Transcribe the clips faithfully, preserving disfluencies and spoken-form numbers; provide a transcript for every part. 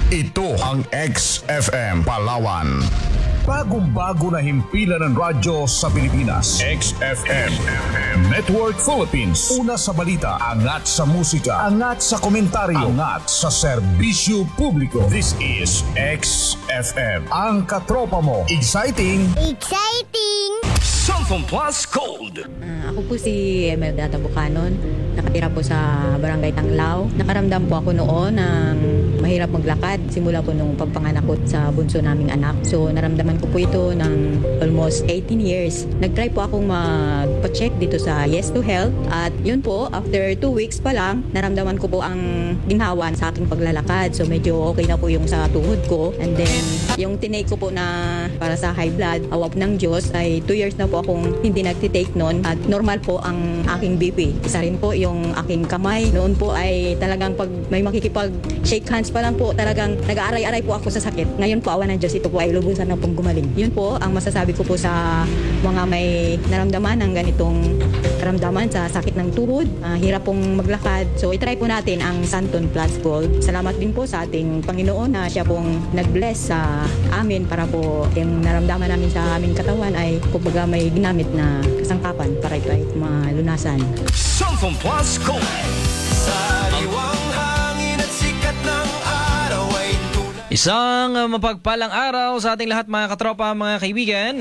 Ito ang X F M Palawan. Bagong-bago na himpilan ng radyo sa Pilipinas. X F M Network Philippines. Una sa balita, angat sa musika, angat sa komentaryo, angat sa serbisyo publiko. This is X F M. Ang katropa mo. Exciting! Exciting! Samsung Plus Gold. Uh, ako po si Emelda Bucanon. Nakatira po sa Barangay Tanglao. Nakaramdam po ako noon ng mahirap maglakad. Simula po nung pagpanganak ko sa bunso naming anak. So naramdaman ko po ito ng almost eighteen years. Nag-try po akong magpa-check dito sa Yes to Health. At yun po, after two weeks pa lang, naramdaman ko po ang ginhawa sa aking paglalakad. So medyo okay na po yung sa tuhod ko. And then yung tinake ko po na para sa high blood, awap ng Diyos, ay two years na po akong hindi nagtitake noon. At normal po ang aking B P. Isa rin po yung aking kamay. Noon po ay talagang pag may makikipag-shake hands pa lang po, talagang nag-aaray-aray po ako sa sakit. Ngayon po, awa ng Diyos, ito po ay lubusan na pong gumaling. Yun po ang masasabi ko po sa mga may naramdaman ng ganitong karamdaman sa sakit ng tuhod, uh, hirap pong maglakad. So itry po natin ang Santon Plus Gold. Salamat din po sa ating Panginoon na siya pong nag-bless sa amin para po yung naramdaman namin sa aming katawan ay kumbaga may ginamit na kasangkapan para ito ay malunasan. Samsung Plus Gold. Isang mapagpalang araw sa ating lahat mga katropa, mga kaibigan.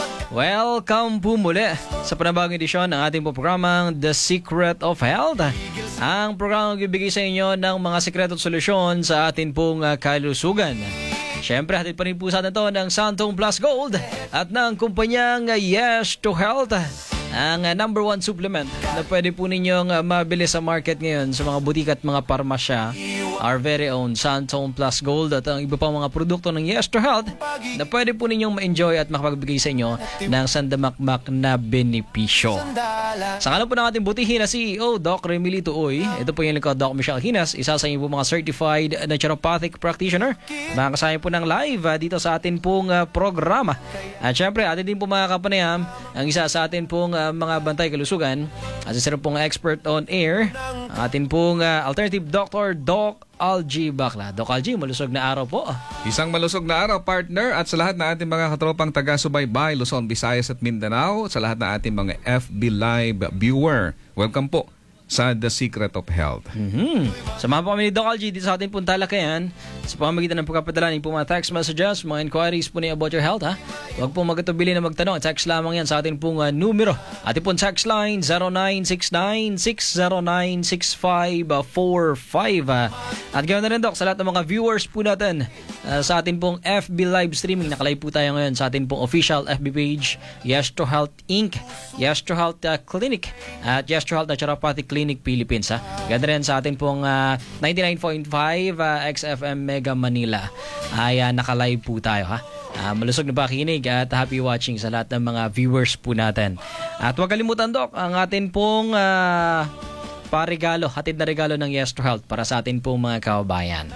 Welcome po muli sa panibagong edisyon ng ating po programang The Secret of Health. Ang programang bibigay sa inyo ng mga sikreto at solusyon sa atin pong kalusugan. Siyempre, hatid pa rin po sa atin ito ng Santon Plus Gold at ng kumpanyang Yes to Health. Ang number one supplement na pwede po ninyong mabili sa market ngayon sa mga butika at mga parmasya, our very own Santon Plus Gold at ang iba pang mga produkto ng Yes to Health na pwede po ninyong ma-enjoy at makapagbigay sa inyo ng sandamakmak na benepisyo. Sa kanan po ng ating butihin na C E O, Doc Remilito Uy, ito po yung lingkod, Doc Michelle Hinas, isa sa inyo po mga certified naturopathic practitioner. Makakasaya po ng live uh, dito sa atin pong uh, programa. At syempre, atin din po mga kapanayam, ang isa sa atin pong uh, mga bantay kalusugan, at isa rin pong expert on air, atin pong uh, alternative doctor, Doc Algie Bakla. Doc Algie, malusog na araw po. Isang malusog na araw, partner, at sa lahat na ating mga katropang taga-subaybay, Luzon, Visayas at Mindanao, sa lahat na ating mga F B Live viewer, welcome po sa The Secret of Health. Mm-hmm. Samahan po kami ni Doc Algie dito sa ating pong talakayan sa pamamagitan ng pagkapadala ng po mga text messages, mga inquiries po niya about your health. Ha? Huwag po magatubili na magtanong. Text lamang yan sa ating pong uh, numero. Ating pong text line zero nine six nine six zero nine six five four five. Uh, at ganoon na rin, Doc, sa lahat ng mga viewers po natin uh, sa ating pong F B live streaming. Nakalive po tayo ngayon sa ating pong official F B page, Yes to Health Incorporated, Yes to Health uh, Clinic, at Yes to Health Naturopathic Clinic Philippines. Ha? Ganda rin sa ating pong uh, ninety-nine point five uh, X F M Mega Manila. Ay uh, nakalive po tayo. Ha? Uh, malusog na pakinig at happy watching sa lahat ng mga viewers po natin. At huwag kalimutan, Doc, ang atin pong uh, parigalo, hatid na regalo ng Yes to Health para sa atin pong mga kababayan.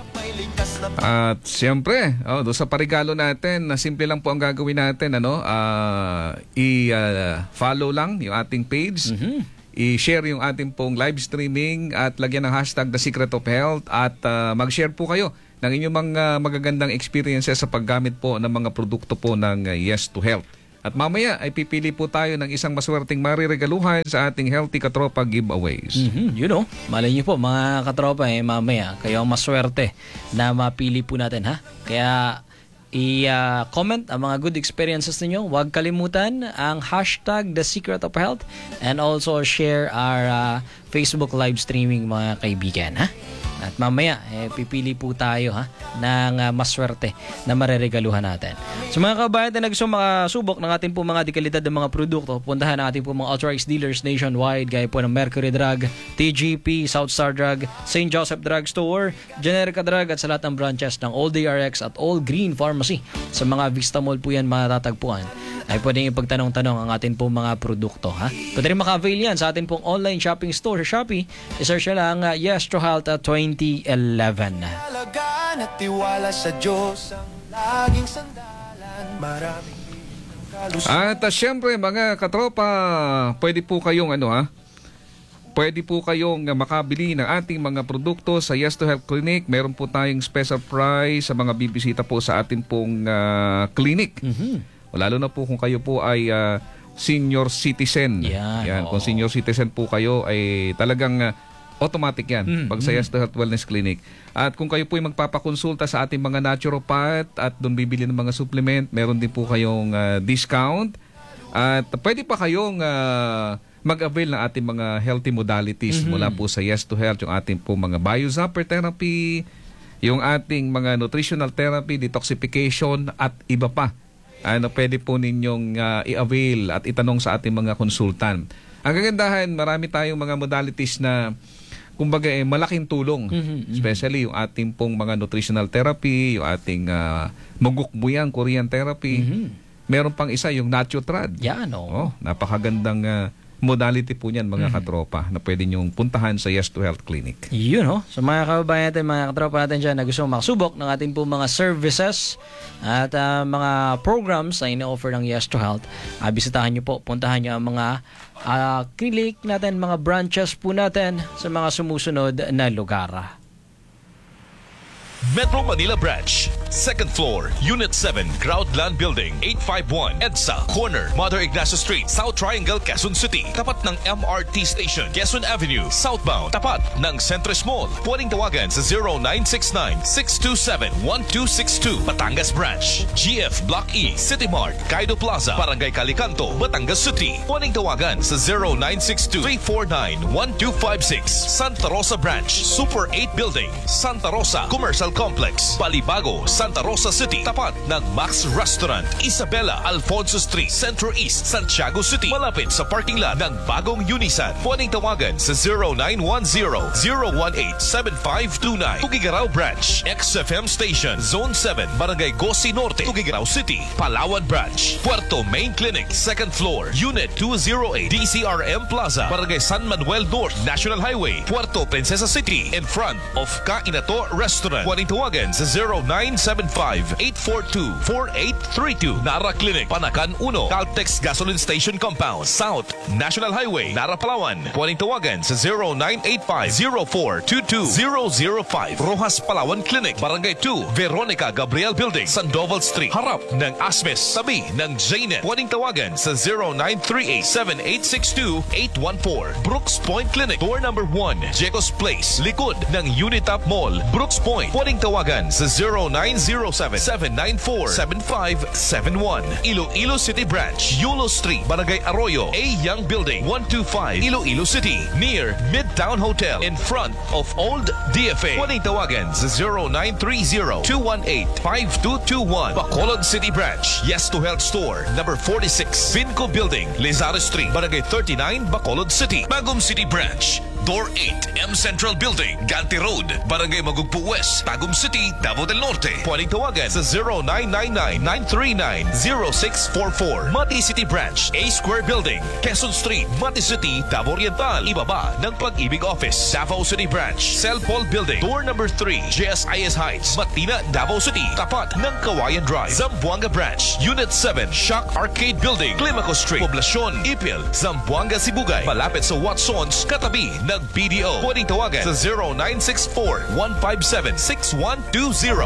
At siyempre, oh, doon sa parigalo natin, na simple lang po ang gagawin natin, ano, uh, i-follow uh, lang yung ating page. Mm-hmm. I-share yung ating pong live streaming at lagyan ng hashtag The Secret of Health at uh, mag-share po kayo ng inyong mga magagandang experiences sa paggamit po ng mga produkto po ng uh, Yes to Health. At mamaya ay pipili po tayo ng isang maswerteng mariregaluhan sa ating Healthy Katropa giveaways. Mm-hmm. You know, malay niyo po mga katropa, eh, mamaya kayo ang maswerte na mapili po natin. Ha? Kaya i-comment uh, ang mga good experiences ninyo. Huwag kalimutan ang hashtag The Secret of Health and also share our uh, Facebook live streaming, mga kaibigan. Ha? At mamaya, eh, pipili po tayo ha, ng uh, maswerte na mareregaluhan natin. So mga kabayan na gusto makasubok ng ating po mga dekalidad ng mga produkto, puntahan ang ating po mga authorized dealers nationwide, gaya po ng Mercury Drug, T G P, South Star Drug, Saint Joseph Drug Store, Generica Drug, at sa lahat ng branches ng All D R X at All Green Pharmacy. Sa mga Vista Mall po yan matatagpuan. Ay pwedeng ipagtanong-tanong ang atin pong mga produkto. Ha? Pwede rin maka-avail yan sa atin pong online shopping store sa Shopee. I-search nyo lang uh, Yes to Health uh, twenty eleven. At uh, syempre mga katropa, pwede po kayong ano ha, pwede po kayong uh, makabili ng ating mga produkto sa Yes to Health Clinic. Meron po tayong special price sa mga bibisita po sa ating pong uh, clinic. Mhm. Lalo na po kung kayo po ay uh, senior citizen. Yan, Yan. oo. Kung senior citizen po kayo ay talagang uh, automatic yan Mm, pag sa Yes to Health Wellness Clinic. At kung kayo po ay magpapakonsulta sa ating mga naturopath at doon bibili ng mga supplement, meron din po kayong uh, discount. At pwede pa kayong uh, mag-avail ng ating mga healthy modalities Mm-hmm. mula po sa Yes to Health, yung ating po mga biozapper therapy, yung ating mga nutritional therapy, detoxification at iba pa. Ano pwede po ninyong uh, i-avail at itanong sa ating mga konsultan. Ang kagandahan, marami tayong mga modalities na kumbaga eh, malaking tulong. Mhm, Especially yung ating pong mga nutritional therapy, yung ating uh, mugukbuyang Korean therapy. Meron pang isa, yung Natutrad. Yan, oo. Oh, napakagandang uh, modality po niyan mga katropa na pwede niyong puntahan sa Yes to Health Clinic. Yun, ho. So mga kababayan natin, mga katropa natin dyan na gusto makasubok ng ating po mga services at uh, mga programs na ina-offer ng Yes to Health, uh, bisitahan nyo po, puntahan nyo ang mga uh, clinic natin, mga branches po natin sa mga sumusunod na lugar. Metro Manila Branch, second floor, Unit seven, Groundland Building, eight five one, EDSA, corner, Mother Ignacio Street, South Triangle, Quezon City. Tapat ng M R T Station, Quezon Avenue, southbound. Tapat ng Centris Mall. Pwedeng tawagan sa zero nine six nine, six two seven, one two six two. Batangas Branch, G F Block E, City Mart, Kaido Plaza, Barangay Calicanto, Batangas City. Pwedeng tawagan sa zero nine six two, three four nine, one two five six. Santa Rosa Branch, Super eight Building, Santa Rosa Commercial Complex, Balibago, Santa Rosa City, tapat ng Max Restaurant, Isabela, Alfonso Street, Centro East, Santiago City, malapit sa parking lot ng bagong Unisan. Pwedeng tawagan sa zero nine one zero, zero one eight, seven five two nine. Tugigaraw Branch, X F M Station, Zone seven, Barangay Gosi Norte, Tugigaraw City, Palawan Branch, Puerto Main Clinic, second floor, Unit two oh eight, D C R M Plaza, Barangay San Manuel North, National Highway, Puerto Princesa City, in front of Kainato Restaurant. Pwedeng tawagan sa zero nine seven five, eight four two, four eight three two. Nara Clinic, Panakan one, Caltex Gasoline Station Compound, South National Highway, Nara Palawan. Pwedeng tawagan sa zero nine eight five, zero four two two, zero zero five. Rojas Palawan Clinic, Barangay two, Veronica Gabriel Building, Sandoval Street, harap ng Asmes, tabi ng Jnet. Pwedeng tawagan sa zero nine three eight, seven eight six two, eight one four. Brooks Point Clinic, door number one, Jecos Place, likod ng Unitap Mall, Brooks Point. Pwedeng tawagan sa zero nine zero seven, seven nine four, seven five seven one. Iloilo City Branch, Yulo Street, Barangay Arroyo, A Young Building, one two five, Iloilo City, near Midtown Hotel, in front of Old D F A. Pwedeng tawagan sa zero nine three zero, two one eight, five two two one. Bacolod City Branch, Yes to Health Store, number forty-six, Vinco Building, Lizardo Street, Barangay thirty-nine, Bacolod City. Bagum City Branch, Door eight, M Central Building, Ganti Road, Barangay Magugpo West, Tagum City, Davao del Norte. Pwedeng tawagan sa zero nine nine nine, nine three nine, zero six four four. Mati City Branch, A Square Building, Quezon Street, Mati City, Davao Oriental. Ibaba ng Pag-ibig Office. Davao City Branch, Celpol Building, door number three, J S I S Heights, Matina, Davao City. Tapat ng Kawayan Drive. Zamboanga Branch, Unit seven, Shock Arcade Building, Climaco Street, Poblacion, Ipil, Zamboanga, Sibugay. Malapit sa Watsons, katabi ng B D O. Pwedeng tawagan sa zero nine six four, one five seven, six one two zero.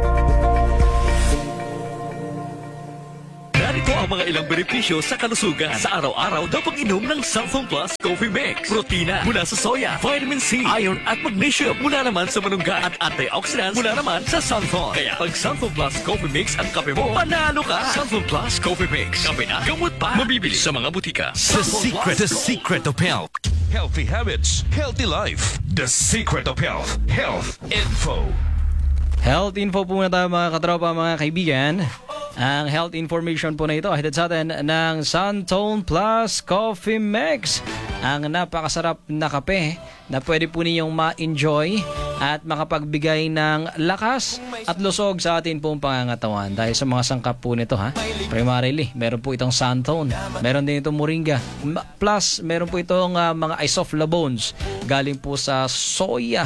Narito ang mga ilang benepisyo sa kalusugan. Sa araw-araw daw pag-inom ng Sunflower Plus Coffee Mix. Protina mula sa soya, vitamin C, iron at magnesium mula naman sa manungga at antioxidants mula naman sa sunflower. Kaya pag Sunflower Plus Coffee Mix ang kape mo, panalo ka! Sunflower Plus Coffee Mix. Kape na, gamot pa. Mabibili sa mga butika. The secret, the secret of health. Healthy habits, healthy life. The secret of health. Health info. Health info po na tayo mga katropa, mga kaibigan. Ang health information po na ito ay hatid sa atin ng Suntone Plus Coffee Mix. Ang napakasarap na kape na pwede po ninyong ma-enjoy at makapagbigay ng lakas at lusog sa atin pong pangangatawan. Dahil sa mga sangkap po nito ha. Primarily, meron po itong Suntone. Meron din itong Moringa. Plus, meron po itong uh, mga isoflavones galing po sa soya.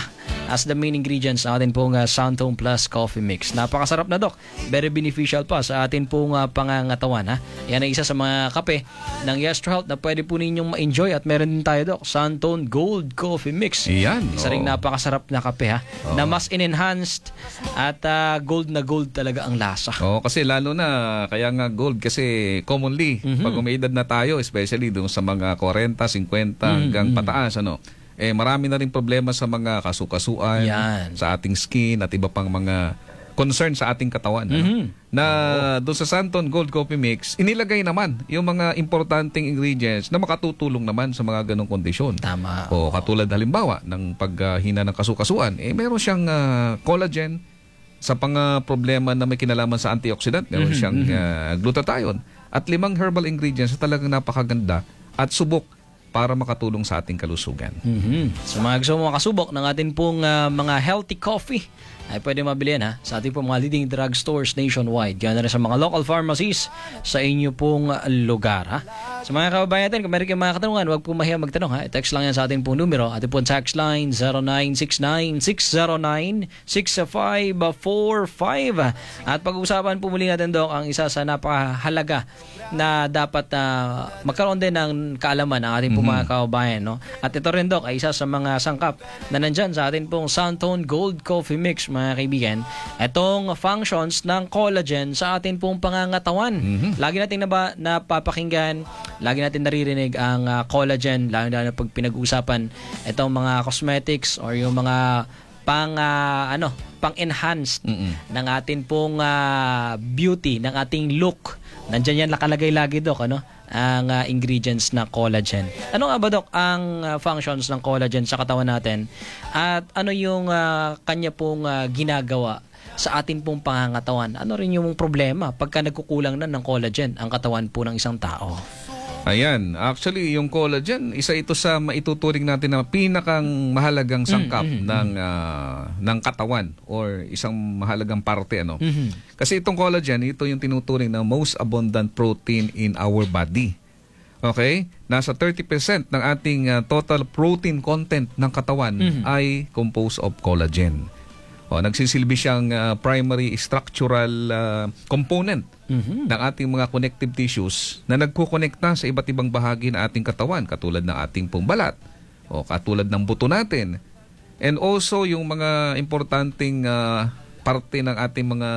as the main ingredients ng atin pong uh, Soundtone Plus Coffee Mix. Napakasarap na, Doc. Very beneficial pa sa atin pong uh, pangangatawan. Ha? Yan ay isa sa mga kape ng Yes to Health na pwede po ninyong ma-enjoy at meron din tayo, Doc, Soundtone Gold Coffee Mix. Yan. Isa ring napakasarap na kape, ha? Oo. Na mas in-enhanced at uh, gold na gold talaga ang lasa. Oo, kasi lalo na, kaya nga gold kasi commonly, Mhm. pag umiidad na tayo, especially doon sa mga forty, fifty hanggang pataas, ano, eh marami na rin problema sa mga kasukasuan, Yan. sa ating skin at iba pang mga concern sa ating katawan. Ano? Mhm. Na doon sa Soundtone Gold Coffee Mix, inilagay naman yung mga importanteng ingredients na makatutulong naman sa mga ganong kondisyon. Tama. O katulad halimbawa ng paghina ng kasukasuan, eh meron siyang ah, collagen sa pang ah, problema na may kinalaman sa antioxidant, meron siyang ah, glutathione at limang herbal ingredients na talagang napakaganda at subok para makatulong sa ating kalusugan. Mhm. So mga gusto mo makasubok ng atin pong uh, mga healthy coffee ay pwede mabili yan, ha, sa ating pong mga leading drugstores nationwide. Yan na rin sa mga local pharmacies sa inyo pong lugar. Ha? Sa mga kababayan natin, kung meron kayong mga katanungan, huwag po mahiya magtanong. Ha? I-text lang yan sa ating pong numero. Ating pong text line zero nine six nine six zero nine six five four five. At pag-uusapan po muli natin, Dok, ang isa sa napakahalaga na dapat uh, magkaroon din ng kaalaman ng ating pong mga kababayan. No? At ito rin, Dok, ay isa sa mga sangkap na nandyan sa ating pong Soundtone Gold Coffee Mix, mga kaibigan. Itong functions ng collagen sa atin pong pangangatawan. Lagi natin naba, napapakinggan, lagi natin naririnig ang uh, collagen, lalo na pag pinag-uusapan itong mga cosmetics or yung mga pang uh, ano, pang-enhanced ng atin pong uh, beauty, ng ating look. Nandiyan yan nakalagay lagi, Dok, ano? Ang uh, ingredients na collagen. Ano nga ba, Dok, ang uh, functions ng collagen sa katawan natin? At ano yung uh, kanya pong uh, ginagawa sa atin pong pangangatawan? Ano rin yung problema pagka nagkukulang na ng collagen ang katawan po ng isang tao? Ayan, actually yung collagen, isa ito sa maituturing natin na pinakang mahalagang sangkap Mm, mm, ng ah, ng katawan or isang mahalagang parte, ano. Mhm. Kasi itong collagen, ito yung tinuturing na most abundant protein in our body. Okay? Nasa thirty percent ng ating ah, total protein content ng katawan Mhm. ay composed of collagen. O, nagsisilbi siyang ah, primary structural ah, component Mhm. ng ating mga connective tissues na nagkukonekta sa iba't ibang bahagi ng ating katawan, katulad ng ating pong balat o katulad ng buto natin. And also yung mga importanteng ah, parte ng ating mga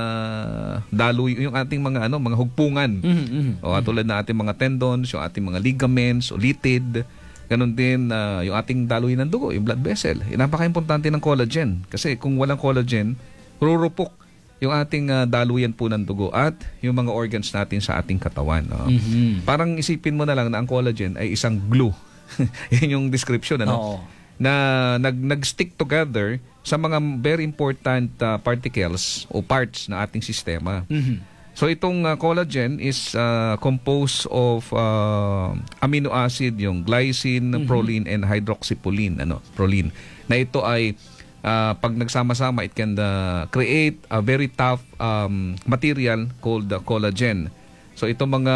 daloy, yung ating mga ano, mga hugpungan. Mhm, mhm. O katulad ng ating mga tendons, yung ating mga ligaments o litid. Ganon din ah, yung ating daloy ng dugo, yung blood vessel. Eh, napaka-importante ng collagen kasi kung walang collagen, rurupok yung ating uh, daluyan po ng dugo at yung mga organs natin sa ating katawan. No? Mhm. Parang isipin mo na lang na ang collagen ay isang glue. Yan yung description, ano? Oo. Na nag, nag-stick together sa mga very important uh, particles o parts ng ating sistema. Mhm. So itong uh, collagen is uh, composed of uh, amino acid, yung glycine, proline, and hydroxyproline, ano, proline. Na ito ay Uh, pag nagsama-sama, it can uh, create a very tough um, material called the collagen. So itong mga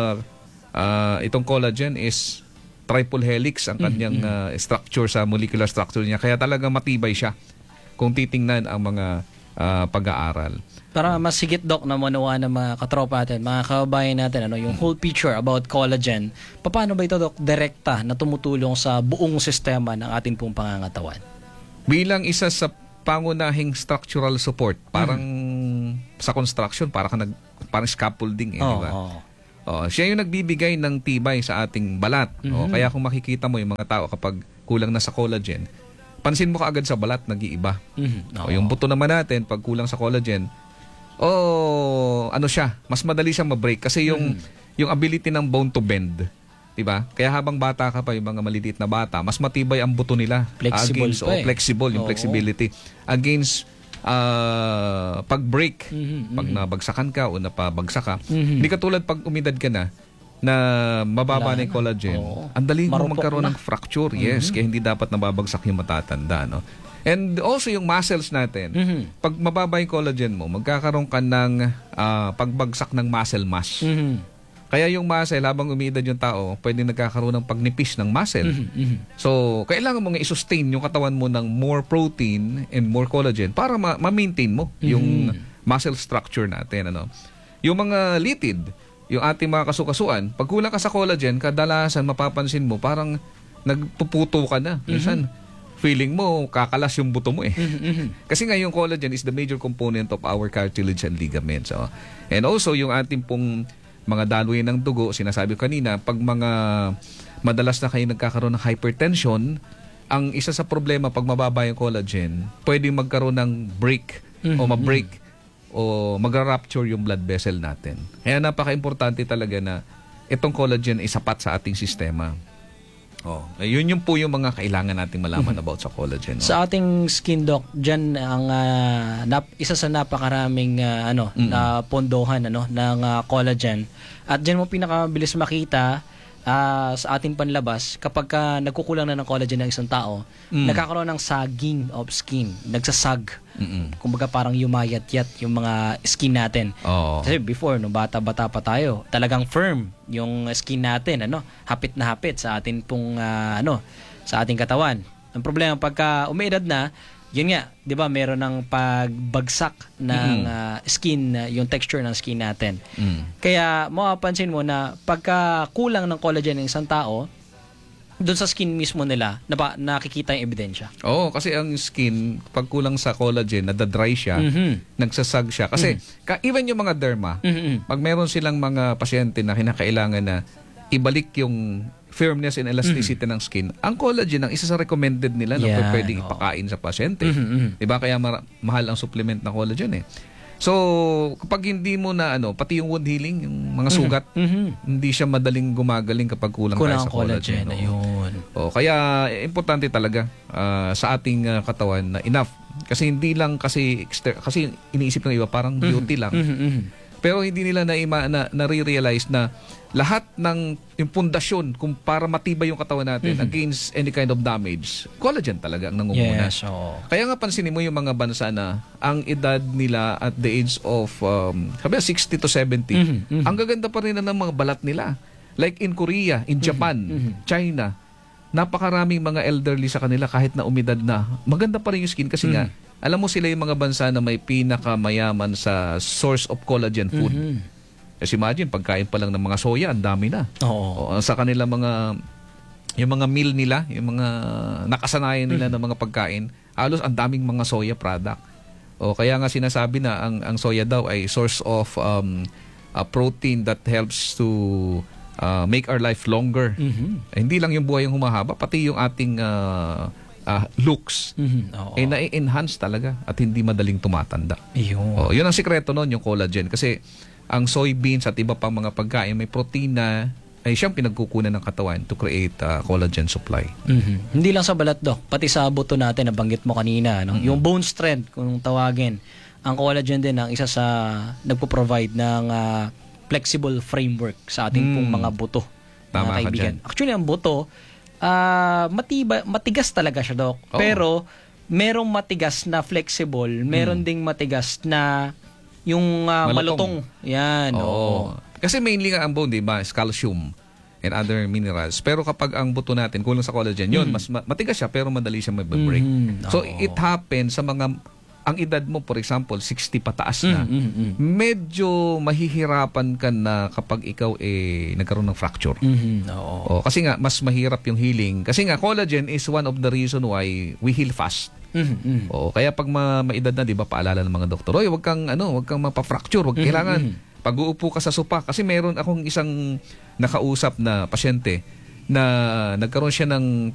uh, itong collagen is triple helix ang kanyang uh, structure sa molecular structure niya. Kaya talagang matibay siya kung titingnan ang mga uh, pag-aaral. Para mas higit, Dok, na manawa ng mga katropa natin, mga kababayan natin, ano, yung whole picture about collagen, paano ba ito, Dok, direkta na tumutulong sa buong sistema ng ating pong pangangatawan? Bilang isa sa pangunahing structural support, parang mm. sa construction, parang nag parang scaffolding, eh, oh, di ba? Oh. Oh, siya yung nagbibigay ng tibay sa ating balat. Mm-hmm. Oh, kaya kung makikita mo yung mga tao kapag kulang na sa collagen, pansin mo kaagad sa balat nag-iiba. Mm-hmm. Oh, yung buto naman natin pag kulang sa collagen, oh, ano siya, mas madali siyang ma-break kasi yung mm-hmm. yung ability ng bone to bend. Diba? Kaya habang bata ka pa, yung mga maliliit na bata, mas matibay ang buto nila. Flexible against, pa oh, eh. flexible, yung Oo. flexibility. Against uh, pag-break, Mhm, pag nabagsakan ka o napabagsak ka. Mhm. Hindi katulad pag umidad ka na, na mababa Wala na yung na. collagen. Oo. Ang dali mo Marupok magkaroon na. ng fracture. Yes, kaya hindi dapat nababagsak yung matatanda. No? And also yung muscles natin. Mhm. Pag mababa yung collagen mo, magkakaroon ka ng ah, pagbagsak ng muscle mass. Mhm. Kaya yung muscle, habang umiidad yung tao, pwedeng nagkakaroon ng pagnipis ng muscle. Mhm. So, kailangan mong i-sustain yung katawan mo ng more protein and more collagen para ma- ma-maintain mo yung muscle structure natin. Ano? Yung mga litid, yung ating mga kasukasuan, pag kulang ka sa collagen, kadalasan mapapansin mo, parang nagpuputo ka na. Minsan, feeling mo, kakalas yung buto mo eh. Kasi nga yung collagen is the major component of our cartilage and ligaments. Oh. And also, yung ating pong mga daloy ng dugo, sinasabi ko kanina, pag mga madalas na kayo nagkakaroon ng hypertension, ang isa sa problema pag mababa yung collagen, pwedeng magkaroon ng break o ma-break o magra-rupture yung blood vessel natin. Kaya napaka-importante talaga na itong collagen ay sapat sa ating sistema. Oh, yun yung po yung mga kailangan nating malaman about sa collagen. No? Sa ating skin doc, diyan ang ah, nap, isa sa napakaraming ah, ano na pondohan ano ng ah, collagen. At diyan mo pinakabilis makita ah, sa ating panlabas kapag ka nagkukulang na ng collagen ng isang tao, Mm. nagkakaroon ng sagging of skin, nagsasag. Mm-mm. Kumbaga parang yumayat-yat yung mga skin natin. Oo. Kasi before, no, bata-bata pa tayo, talagang firm yung skin natin, ano, hapit na hapit sa atin pong, ah, ano, sa ating katawan. Ang problema, pagka umiidad na, yun nga, di ba, meron ng pagbagsak ng ah, skin, ah, yung texture ng skin natin. Mm. Kaya, mapapansin mo na pagka kulang ng collagen ng isang tao, doon sa skin mismo nila, na ba, nakikita yung ebidensya. Oo, kasi ang skin, pag kulang sa collagen, nadadry siya, Mhm. nagsasag siya. Kasi, ka, even yung mga derma, Mhm. pag meron silang mga pasyente na kinakailangan na ibalik yung firmness and elasticity ng skin, ang collagen ang isa sa recommended nila na Yan, pwedeng oo. ipakain sa pasyente. Mhm, mhm. Diba? Kaya mara- mahal ang supplement ng collagen eh. So, kapag hindi mo na ano, pati yung wound healing, yung mga sugat, Mhm. hindi siya madaling gumagaling kapag kulang, Kulang tayo ang sa collagen. collagen, Oo. ayun. Oh, kaya eh, importante talaga ah, sa ating ah, katawan na enough. Kasi hindi lang kasi exter- kasi iniisip ng iba parang beauty lang. Mhm, mhm. Pero hindi nila na, na nare-realize na lahat ng yung pundasyon kung para matibay yung katawan natin against any kind of damage, collagen talaga ang nangunguna. Yes, oo. Kaya nga pansinin mo yung mga bansa na ang edad nila at the age of um, sabi sixty to seventy, Mhm, mhm. ang gaganda pa rin na ng mga balat nila. Like in Korea, in Japan, China, napakaraming mga elderly sa kanila kahit na umidad na. Maganda pa rin yung skin kasi nga, alam mo sila yung mga bansa na may pinakamayaman sa source of collagen food. Kasi imagine, pagkain pa lang ng mga soya, ang dami na. Oo. O, sa kanila mga yung mga meal nila, yung mga nakasanayan nila ng mga pagkain, halos ang daming mga soya product. O kaya nga sinasabi na ang ang soya daw ay source of um, a protein that helps to uh, make our life longer. Eh, hindi lang yung buhay yung humahaba, pati yung ating uh, uh, looks Mhm, oo. ay na-enhance talaga at hindi madaling tumatanda. Ayun. Oh, yun ang sikreto nun, yung collagen. Kasi ang soybeans at iba pang mga pagkain may protina ay siyang pinagkukunan ng katawan to create uh, collagen supply. Mhm. Hindi lang sa balat, Dok, pati sa buto natin, nabanggit mo kanina, no? Yung bone strength, kung tawagin, ang collagen din ang isa sa nagpo-provide ng ah, flexible framework sa ating pong mga buto. Tama mga ka kaibigan. dyan. Actually, ang buto, ah, matiba, matigas talaga siya, Dok. Oo. Pero, merong matigas na flexible, meron ding matigas na yung ah, Malutong. malutong. Yan, oo. Oo. Kasi mainly nga ang bone, di ba, is calcium and other minerals. Pero kapag ang buto natin kulang sa collagen, yun, mas ma- matigas siya pero madali siya mag-break. Mhm. So, Oo. it happens sa mga, ang edad mo, for example, sixty pataas na, Mhm, mhm. medyo mahihirapan ka na kapag ikaw eh, nagkaroon ng fracture. Mhm, oo. Oh, kasi nga, mas mahirap yung healing. Kasi nga, collagen is one of the reason why we heal fast. Mhm, mhm. Oo, kaya pag ma maedad na, 'di ba, paalala ng mga doktor, "Oy, wag kang ano, wag kang mapa-fracture, wag kailangan pag-uupo ka sa sopa." Kasi meron akong isang nakausap na pasyente na nagkaroon siya ng